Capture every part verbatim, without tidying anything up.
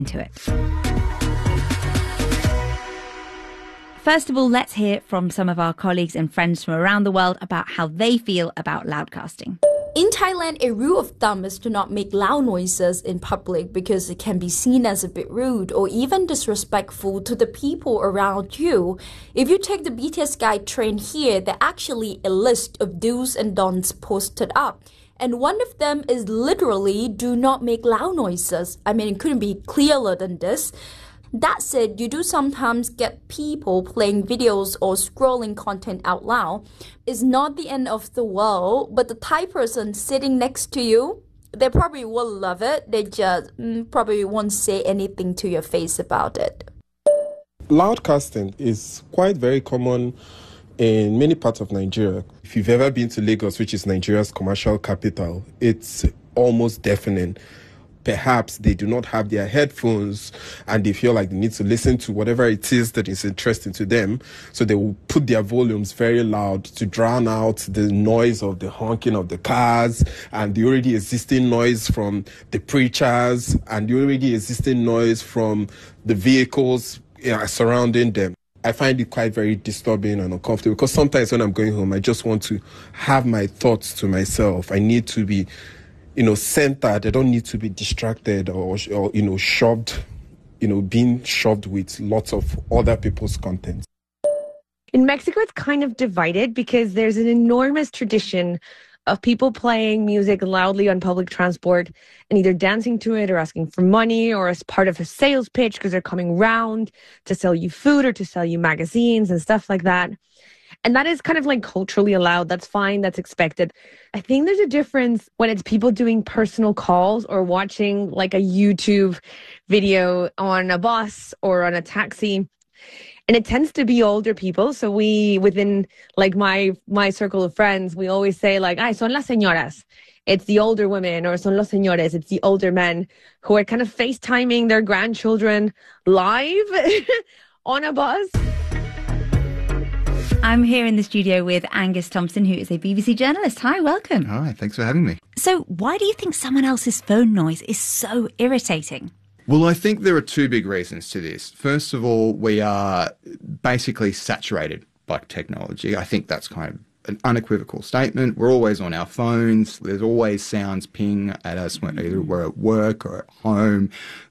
into it. First of all, let's hear from some of our colleagues and friends from around the world about how they feel about loudcasting. In Thailand, a rule of thumb is to not make loud noises in public because it can be seen as a bit rude or even disrespectful to the people around you. If you take the B T S guide train here, there's actually a list of do's and don'ts posted up. And one of them is literally do not make loud noises. I mean, it couldn't be clearer than this. That said, you do sometimes get people playing videos or scrolling content out loud. It's not the end of the world, but the Thai person sitting next to you, they probably will love it. They just mm, probably won't say anything to your face about it. Loudcasting is quite very common in many parts of Nigeria. If you've ever been to Lagos, which is Nigeria's commercial capital, it's almost deafening. Perhaps they do not have their headphones and they feel like they need to listen to whatever it is that is interesting to them. So they will put their volumes very loud to drown out the noise of the honking of the cars and the already existing noise from the preachers and the already existing noise from the vehicles, you know, surrounding them. I find it quite very disturbing and uncomfortable because sometimes when I'm going home, I just want to have my thoughts to myself. I need to be you know, centered. I don't need to be distracted or, or, you know, shoved, you know, being shoved with lots of other people's content. In Mexico, it's kind of divided because there's an enormous tradition of people playing music loudly on public transport and either dancing to it or asking for money or as part of a sales pitch because they're coming round to sell you food or to sell you magazines and stuff like that. And that is kind of like culturally allowed. That's fine. That's expected. I think there's a difference when it's people doing personal calls or watching like a YouTube video on a bus or on a taxi. And it tends to be older people. So we, within like my, my circle of friends, we always say like, ay, son las señoras. It's the older women, or son los señores. It's the older men who are kind of FaceTiming their grandchildren live on a bus. I'm here in the studio with Angus Thompson, who is a B B C journalist. Hi, welcome. Hi, thanks for having me. So why do you think someone else's phone noise is so irritating? Well, I think there are two big reasons to this. First of all, we are basically saturated by technology. I think that's kind of an unequivocal statement. We're always on our phones. There's always sounds ping at us when either we're at work or at home.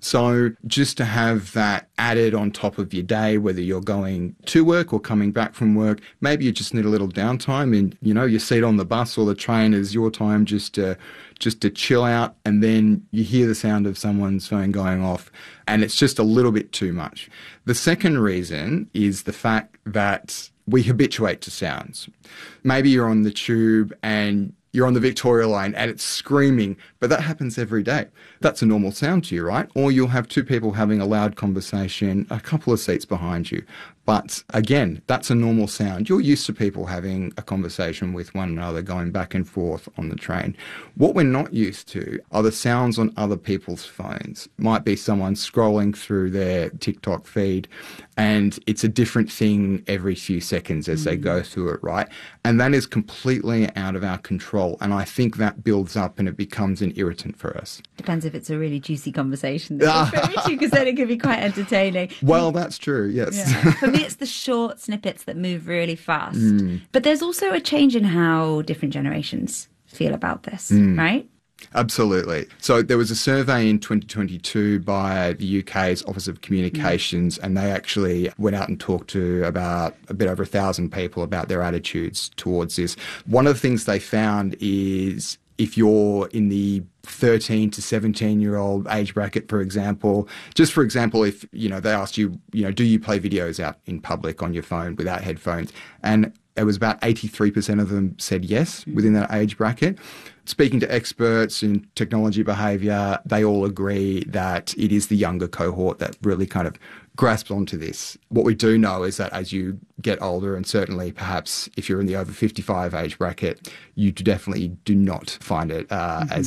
So just to have that added on top of your day, whether you're going to work or coming back from work, maybe you just need a little downtime and, you know, your seat on the bus or the train is your time just to, just to chill out, and then you hear the sound of someone's phone going off and it's just a little bit too much. The second reason is the fact that we habituate to sounds. Maybe you're on the tube and you're on the Victoria line and it's screaming, but that happens every day. That's a normal sound to you, right? Or you'll have two people having a loud conversation a couple of seats behind you. But again, that's a normal sound. You're used to people having a conversation with one another, going back and forth on the train. What we're not used to are the sounds on other people's phones. Might be someone scrolling through their TikTok feed, and it's a different thing every few seconds as mm-hmm. they go through it, right? And that is completely out of our control. And I think that builds up and it becomes an irritant for us. Depends if it's a really juicy conversation because then it can be quite entertaining. Well, that's true, yes. Yeah. For me, it's the short snippets that move really fast. Mm. But there's also a change in how different generations feel about this, mm. right? Absolutely. So there was a survey in twenty twenty-two by the U K's Office of Communications, mm. and they actually went out and talked to about a bit over a thousand people about their attitudes towards this. One of the things they found is if you're in the thirteen to seventeen year old age bracket, for example, just for example, if, you know, they asked you, you know, do you play videos out in public on your phone without headphones? And it was about eighty-three percent of them said yes within that age bracket. Speaking to experts in technology behaviour, they all agree that it is the younger cohort that really kind of grasps onto this. What we do know is that as you get older, and certainly perhaps if you're in the over fifty-five age bracket, you definitely do not find it uh, mm-hmm. as, as easy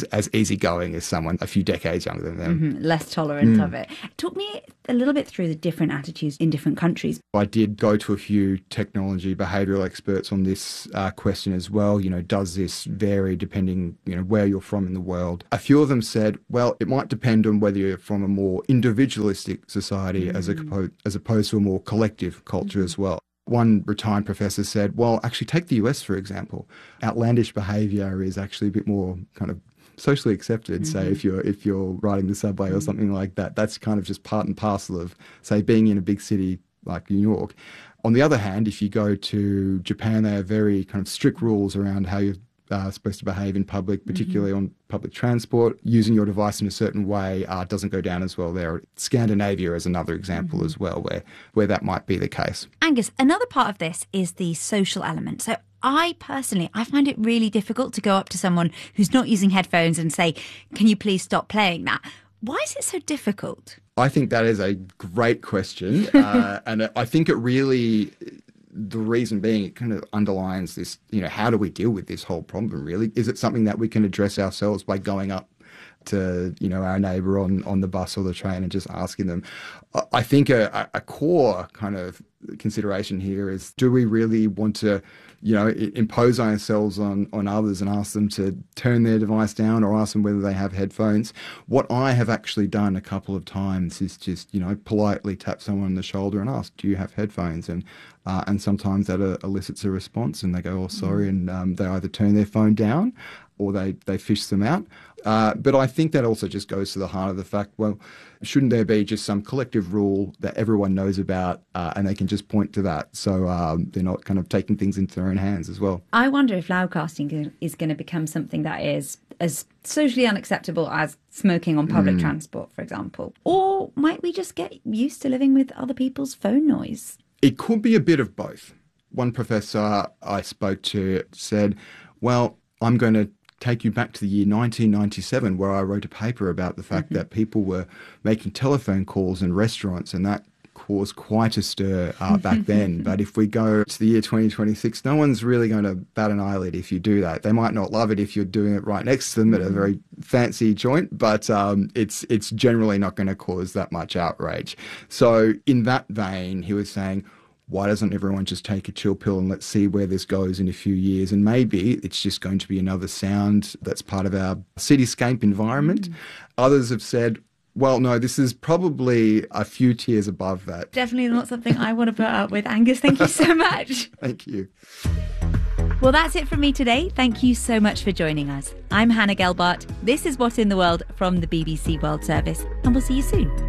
easygoing as someone a few decades younger than them. Mm-hmm. Less tolerant mm. of it. Talk me a little bit through the different attitudes in different countries. I did go to a few technology behavioural experts on this uh, question as well. You know, does this vary depending, you know, where you're from in the world? A few of them said, well, it might depend on whether you're from a more individualistic society mm. as, a, as opposed to a more collective culture mm. as well. One retired professor said, well, actually take the U S, for example. Outlandish behaviour is actually a bit more kind of socially accepted. Mm-hmm. Say if you're if you're riding the subway mm-hmm. or something like that, that's kind of just part and parcel of, say, being in a big city like New York. On the other hand, if you go to Japan, they have very kind of strict rules around how you're uh, supposed to behave in public, particularly mm-hmm. on public transport. Using your device in a certain way uh, doesn't go down as well there. Scandinavia is another example mm-hmm. as well where, where that might be the case. Angus, another part of this is the social element. So I personally, I find it really difficult to go up to someone who's not using headphones and say, can you please stop playing that? Why is it so difficult? I think that is a great question. uh, and I think it really, the reason being, it kind of underlines this, you know, how do we deal with this whole problem really? Is it something that we can address ourselves by going up to, you know, our neighbour on, on the bus or the train and just asking them? I think a, a core kind of consideration here is, do we really want to, you know, impose ourselves on, on others and ask them to turn their device down or ask them whether they have headphones? What I have actually done a couple of times is just, you know, politely tap someone on the shoulder and ask, do you have headphones? And uh, and sometimes that uh, elicits a response and they go, oh, sorry, and um, they either turn their phone down or they, they fish them out. Uh, but I think that also just goes to the heart of the fact, well, shouldn't there be just some collective rule that everyone knows about uh, and they can just point to that so um, they're not kind of taking things into their own hands as well? I wonder if loudcasting is going to become something that is as socially unacceptable as smoking on public mm. transport, for example. Or might we just get used to living with other people's phone noise? It could be a bit of both. One professor I spoke to said, well, I'm going to take you back to the year nineteen ninety-seven, where I wrote a paper about the fact mm-hmm. that people were making telephone calls in restaurants, and that caused quite a stir uh, back then. But if we go to the year twenty twenty-six, no one's really going to bat an eyelid if you do that. They might not love it if you're doing it right next to them mm-hmm. at a very fancy joint, but um, it's it's generally not going to cause that much outrage. So in that vein, he was saying, why doesn't everyone just take a chill pill and let's see where this goes in a few years? And maybe it's just going to be another sound that's part of our cityscape environment. Mm. Others have said, well, no, this is probably a few tiers above that. Definitely not something I want to put up with. Angus, thank you so much. Thank you. Well, that's it from me today. Thank you so much for joining us. I'm Hannah Gelbart. This is What in the World from the B B C World Service, and we'll see you soon.